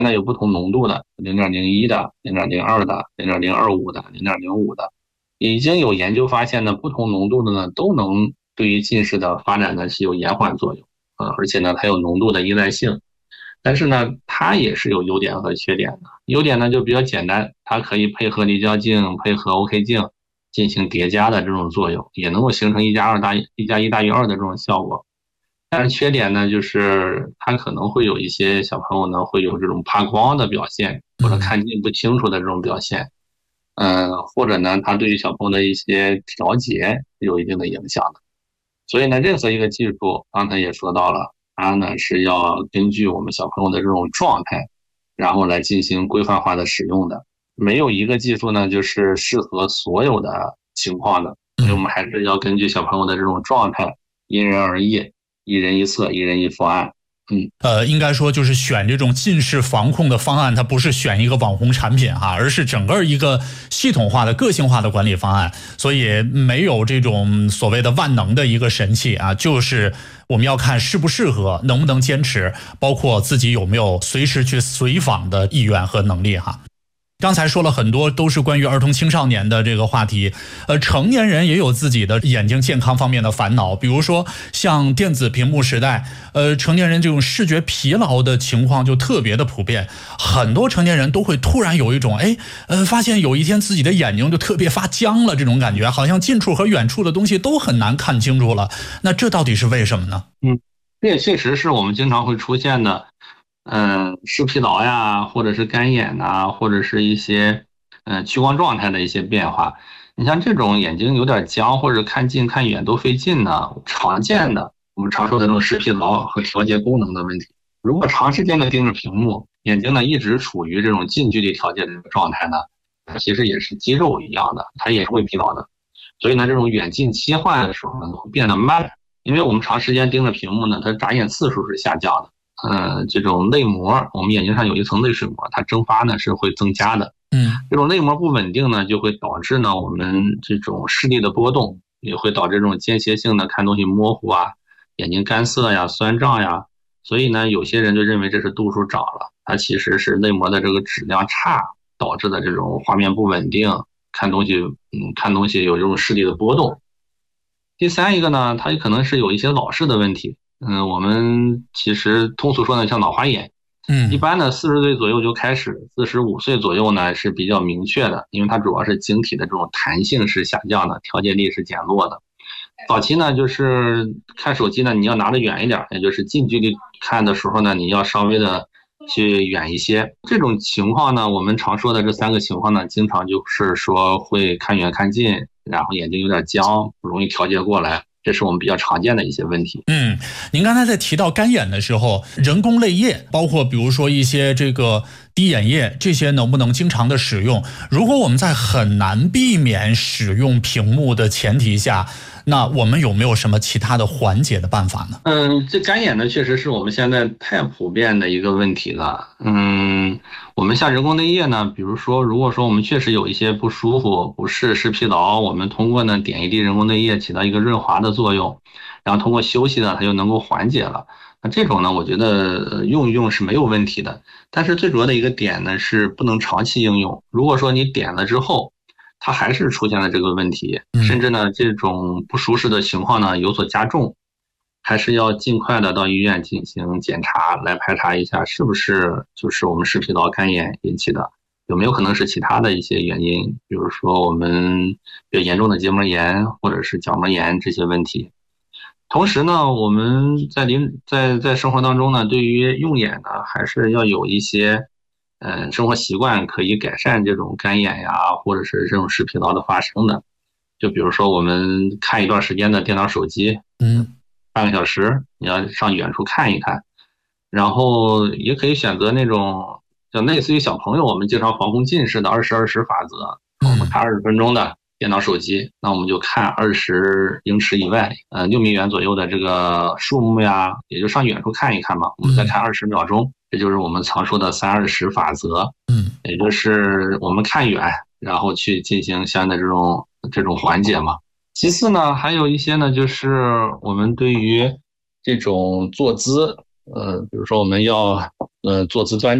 那有不同浓度的，0.01的、0.02的、0.025的、0.05的，已经有研究发现呢，不同浓度的呢都能对于近视的发展呢是有延缓作用，而且呢它有浓度的依赖性。但是呢，它也是有优点和缺点的。优点呢就比较简单，它可以配合离焦镜、配合 OK 镜进行叠加的这种作用，也能够形成1+1大于2的这种效果。但是缺点呢，就是它可能会有一些小朋友呢会有这种怕光的表现，或者看近不清楚的这种表现。或者呢，它对于小朋友的一些调节有一定的影响的。所以呢，任何一个技术，刚才也说到了，它呢是要根据我们小朋友的这种状态，然后来进行规范化的使用的。没有一个技术呢就是适合所有的情况的，所以我们还是要根据小朋友的这种状态，因人而异，一人一策，一人一方案。 应该说就是选这种近视防控的方案，它不是选一个网红产品哈，而是整个一个系统化的、个性化的管理方案。所以没有这种所谓的万能的一个神器啊，就是我们要看适不适合，能不能坚持，包括自己有没有随时去随访的意愿和能力哈。刚才说了很多都是关于儿童青少年的这个话题，成年人也有自己的眼睛健康方面的烦恼，比如说像电子屏幕时代，成年人这种视觉疲劳的情况就特别的普遍，很多成年人都会突然有一种发现有一天自己的眼睛就特别发僵了，这种感觉好像近处和远处的东西都很难看清楚了，那这到底是为什么呢？ 这也确实是我们经常会出现的。视疲劳呀，或者是干眼呐，或者是一些屈光状态的一些变化。你像这种眼睛有点僵，或者看近看远都费劲呢，常见的我们常说的这种视疲劳和调节功能的问题。如果长时间的盯着屏幕，眼睛呢一直处于这种近距离调节的这个状态呢，它其实也是肌肉一样的，它也是会疲劳的。所以呢，这种远近切换的时候呢，会变得慢，因为我们长时间盯着屏幕呢，它眨眼次数是下降的。这种泪膜，我们眼睛上有一层泪水膜，它蒸发呢是会增加的。这种泪膜不稳定呢，就会导致呢我们这种视力的波动，也会导致这种间歇性的看东西模糊啊，眼睛干涩呀、酸胀呀。所以呢，有些人就认为这是度数长了，它其实是泪膜的这个质量差导致的这种画面不稳定，看东西有这种视力的波动。第三一个呢，它可能是有一些老视的问题。我们其实通俗说呢，像老花眼，一般呢40岁左右就开始，45岁左右呢是比较明确的，因为它主要是晶体的这种弹性是下降的，调节力是减弱的。早期呢就是看手机呢，你要拿得远一点，也就是近距离看的时候呢，你要稍微的去远一些。这种情况呢，我们常说的这3个情况呢，经常就是说会看远看近，然后眼睛有点僵，不容易调节过来。这是我们比较常见的一些问题。 您刚才在提到干眼的时候，人工泪液，包括比如说一些这个滴眼液，这些能不能经常的使用？如果我们在很难避免使用屏幕的前提下，那我们有没有什么其他的缓解的办法呢？ 这干眼呢，确实是我们现在太普遍的一个问题了。我们像人工泪液呢，比如说，如果说我们确实有一些不舒服、不适、视疲劳，我们通过呢点一滴人工泪液起到一个润滑的作用，然后通过休息呢，它就能够缓解了。那这种呢，我觉得用一用是没有问题的。但是最主要的一个点呢，是不能长期应用。如果说你点了之后，它还是出现了这个问题，甚至呢这种不舒适的情况呢有所加重，还是要尽快的到医院进行检查，来排查一下是不是就是我们视疲劳干眼引起的，有没有可能是其他的一些原因，比如说我们比较严重的结膜炎或者是角膜炎这些问题。同时呢，我们在生活当中呢，对于用眼呢，还是要有一些生活习惯可以改善这种干眼呀，或者是这种视疲劳的发生的。就比如说我们看一段时间的电脑、手机，半个小时，你要上远处看一看，然后也可以选择那种就类似于小朋友我们经常防控近视的20-20法则，我们看20分钟的电脑、手机，那我们就看20英尺以外，6米远左右的这个树木呀，也就上远处看一看嘛，我们再看20秒钟，这就是我们常说的3-20法则。也就是我们看远，然后去进行相应的这种缓解嘛。其次呢，还有一些呢，就是我们对于这种坐姿，比如说我们要坐姿端正，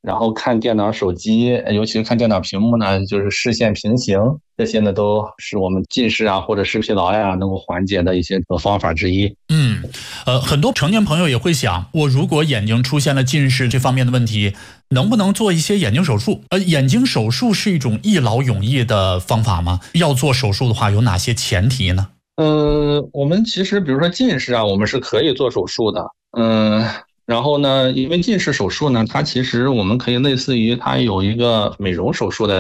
然后看电脑、手机，尤其是看电脑屏幕呢，就是视线平行，这些呢都是我们近视啊或者视疲劳呀能够缓解的一些方法之一。 很多成年朋友也会想，我如果眼睛出现了近视这方面的问题，能不能做一些眼睛手术？眼睛手术是一种一劳永逸的方法吗？要做手术的话，有哪些前提呢？ 我们其实比如说近视啊，我们是可以做手术的。然后呢，因为近视手术呢，它其实我们可以类似于它有一个美容手术的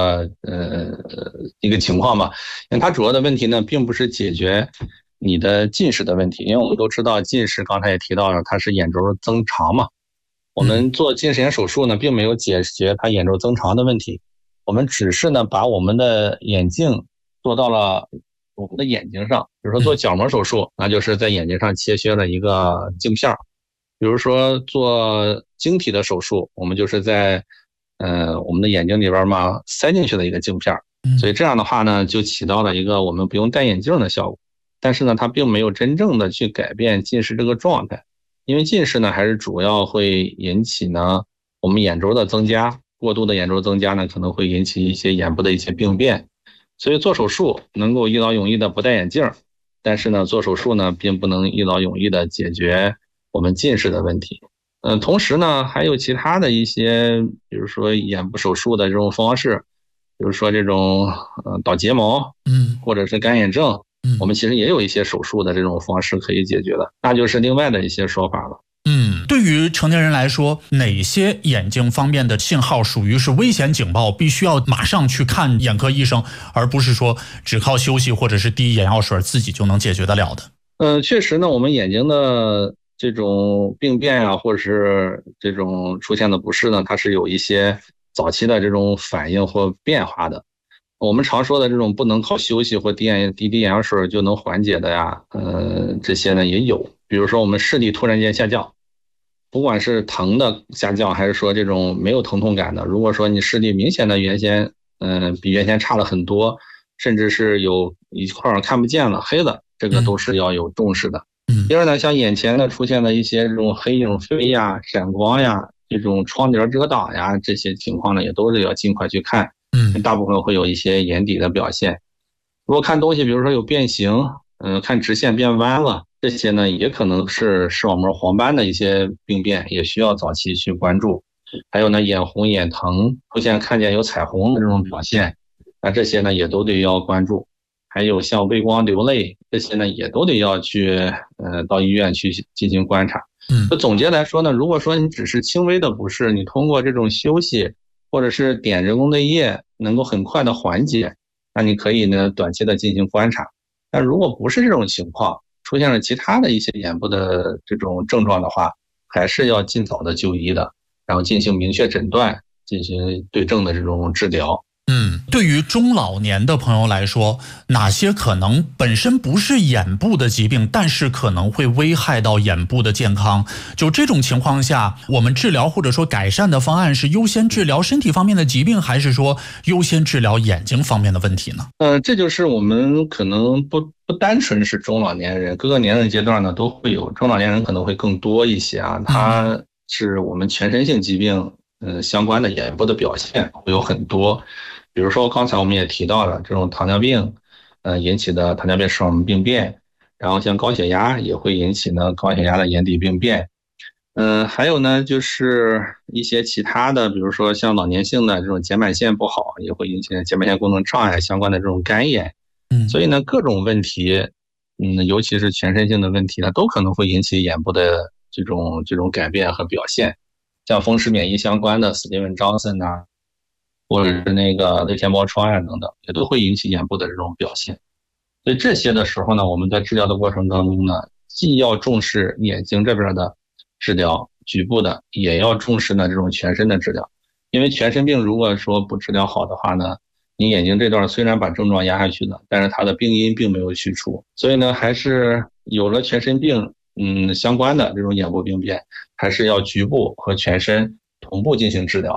一个情况吧。因为它主要的问题呢，并不是解决你的近视的问题，因为我们都知道近视刚才也提到了，它是眼轴增长嘛。我们做近视眼手术呢，并没有解决它眼轴增长的问题，我们只是呢把我们的眼镜做到了我们的眼睛上。比如说做角膜手术，那就是在眼睛上切削了一个镜片。比如说做晶体的手术，我们就是在我们的眼睛里边嘛塞进去的一个镜片，所以这样的话呢，就起到了一个我们不用戴眼镜的效果。但是呢，它并没有真正的去改变近视这个状态，因为近视呢还是主要会引起呢我们眼轴的增加，过度的眼轴增加呢可能会引起一些眼部的一些病变。所以做手术能够一劳永逸的不戴眼镜，但是呢做手术呢并不能一劳永逸的解决我们近视的问题。同时呢还有其他的一些，比如说眼部手术的这种方式，比如说这种倒睫毛，或者是干眼症，我们其实也有一些手术的这种方式可以解决的，那就是另外的一些说法了。 对于成年人来说，哪些眼睛方面的信号属于是危险警报，必须要马上去看眼科医生，而不是说只靠休息或者是滴眼药水自己就能解决得了的？ 确实呢，我们眼睛的这种病变啊，或者是这种出现的不适呢，它是有一些早期的这种反应或变化的。我们常说的这种不能靠休息或滴眼药水就能缓解的呀，这些呢也有。比如说我们视力突然间下降，不管是疼的下降，还是说这种没有疼痛感的，如果说你视力明显的原先比原先差了很多，甚至是有一块看不见了黑的，这个都是要有重视的。第二呢，像眼前呢出现的一些这种黑影飞呀、闪光呀、这种窗帘遮挡呀，这些情况呢也都是要尽快去看。大部分会有一些眼底的表现。如果看东西比如说有变形，看直线变弯了，这些呢也可能是视网膜黄斑的一些病变，也需要早期去关注。还有呢，眼红眼疼，出现看见有彩虹的这种表现，那这些呢也都得要关注。还有像畏光流泪，这些呢也都得要去到医院去进行观察。总结来说呢，如果说你只是轻微的不适，你通过这种休息或者是点人工泪液能够很快的缓解，那你可以呢短期的进行观察。但如果不是这种情况，出现了其他的一些眼部的这种症状的话，还是要尽早的就医的，然后进行明确诊断，进行对症的这种治疗。 对于中老年的朋友来说，哪些可能本身不是眼部的疾病，但是可能会危害到眼部的健康？就这种情况下，我们治疗或者说改善的方案是优先治疗身体方面的疾病，还是说优先治疗眼睛方面的问题呢？ 这就是我们可能不单纯是中老年人，各个年龄阶段呢都会有，中老年人可能会更多一些啊。它是我们全身性疾病相关的眼部的表现会有很多。比如说刚才我们也提到了这种糖尿病引起的糖尿病视网膜病变，然后像高血压也会引起呢高血压的眼底病变。还有呢就是一些其他的，比如说像老年性的这种睑板腺不好，也会引起睑板腺功能障碍相关的这种干眼。所以呢各种问题尤其是全身性的问题呢，都可能会引起眼部的这种改变和表现。像风湿免疫相关的斯蒂文张森呐，或者是那个泪腺包疮呀等等，也都会引起眼部的这种表现。所以这些的时候呢，我们在治疗的过程当中呢，既要重视眼睛这边的治疗，局部的也要重视呢这种全身的治疗。因为全身病如果说不治疗好的话呢，你眼睛这段虽然把症状压下去了，但是它的病因并没有去除。所以呢，还是有了全身病相关的这种眼部病变，还是要局部和全身同步进行治疗的。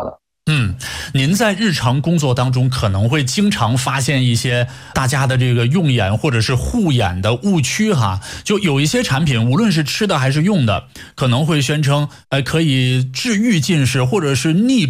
您在日常工作当中可能会经常发现一些大家的这个用眼或者是护眼的误区哈，就有一些产品无论是吃的还是用的，可能会宣称可以治愈近视或者是逆